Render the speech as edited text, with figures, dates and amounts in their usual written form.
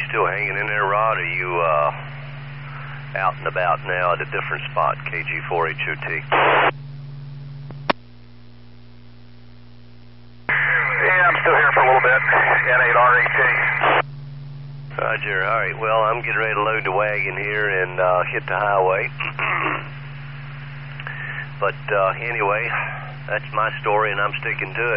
still hanging in there, Rod? Are you out and about now at a different spot, KG4HOT? Yeah, I'm still here for a little bit. N8RHA. Roger. All right. Well, I'm getting ready to load the wagon here and hit the highway. But anyway, that's my story, and I'm sticking to it.